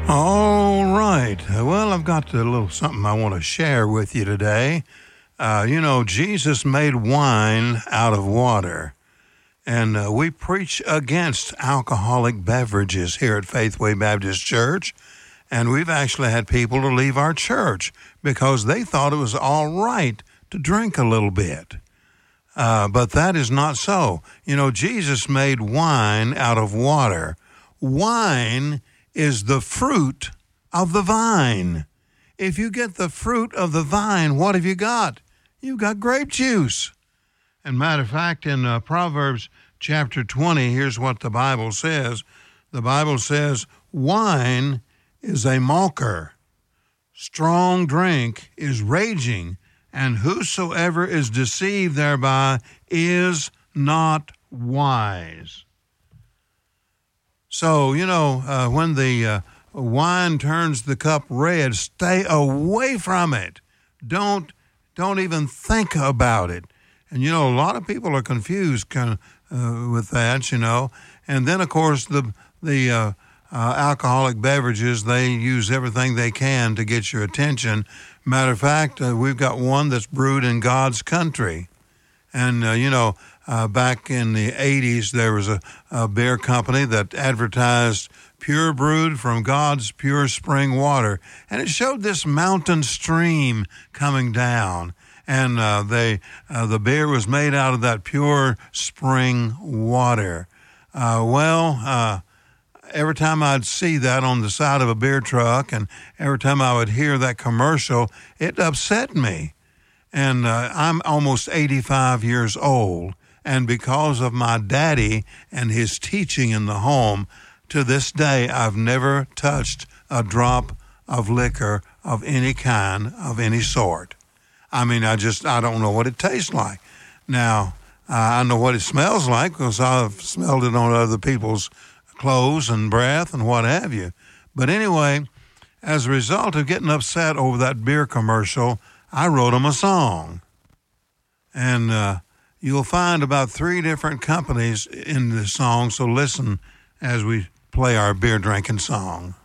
All right. Well, I've got a little something I want to share with you today. Jesus made wine out of water, and we preach against alcoholic beverages here at Faithway Baptist Church, and we've actually had people to leave our church because they thought it was all right to drink a little bit. But that is not so. Jesus made wine out of water. Wine is the fruit of the vine. If you get the fruit of the vine, what have you got? You've got grape juice. And matter of fact, in Proverbs chapter 20, here's what the Bible says. The Bible says, wine is a mocker. Strong drink is raging, and whosoever is deceived thereby is not wise. So, when the wine turns the cup red, stay away from it. Don't even think about it. And, a lot of people are confused with that, And then, of course, the alcoholic beverages, they use everything they can to get your attention. Matter of fact, we've got one that's brewed in God's country. And, back in the 80s, there was a beer company that advertised pure brewed from God's pure spring water. And it showed this mountain stream coming down. And the beer was made out of that pure spring water. Every time I'd see that on the side of a beer truck and every time I would hear that commercial, it upset me. And I'm almost 85 years old. And because of my daddy and his teaching in the home, to this day, I've never touched a drop of liquor of any kind, of any sort. I mean, I don't know what it tastes like. Now, I know what it smells like because I've smelled it on other people's clothes and breath and what have you. But anyway, as a result of getting upset over that beer commercial, I wrote them a song. And you'll find about 3 different companies in the song, so listen as we play our beer drinking song.